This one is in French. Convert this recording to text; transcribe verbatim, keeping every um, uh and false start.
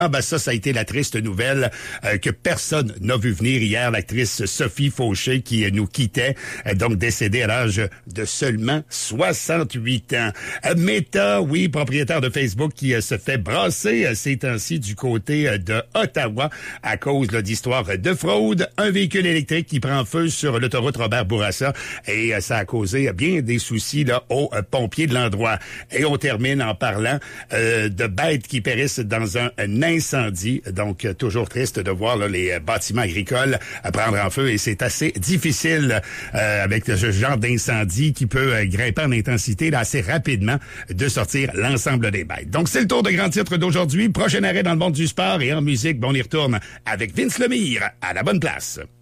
Ah ben ça, ça a été la triste nouvelle euh, que personne n'a vu venir hier, l'actrice Sophie Fauché qui euh, nous quittait, euh, donc décédée à l'âge de seulement soixante-huit ans. Euh, Meta, oui, propriétaire de Facebook qui euh, se fait brasser euh, ces temps-ci du côté euh, de Ottawa à cause d'histoires de fraude. Un véhicule électrique qui prend feu sur l'autoroute Robert Bourassa et euh, ça a causé bien des soucis là aux euh, pompiers de l'endroit. Et on termine en parlant euh, de bêtes qui périssent dans un, un incendie. Donc, euh, toujours triste de voir là, les euh, bâtiments agricoles euh, prendre en feu et c'est assez difficile euh, avec ce genre d'incendie qui peut euh, grimper en intensité là, assez rapidement de sortir l'ensemble des bêtes. Donc, c'est le tour de grands titres d'aujourd'hui. Prochain arrêt dans le monde du sport et en musique, bon, on y retourne avec Vince Lemire à la bonne place.